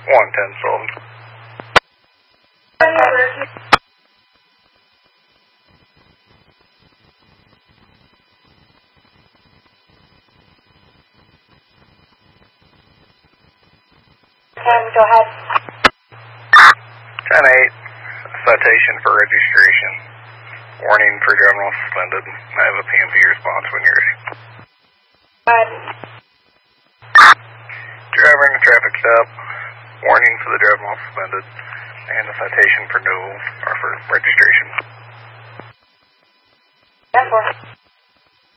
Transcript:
110 Sullivan. 10, go ahead. 10-8, citation for registration. Warning for driving while suspended. I have a PMP response when you're ready. Go ahead. Driving a traffic stop. Warning for the driving while suspended. And a citation for no, or for registration. 10-4.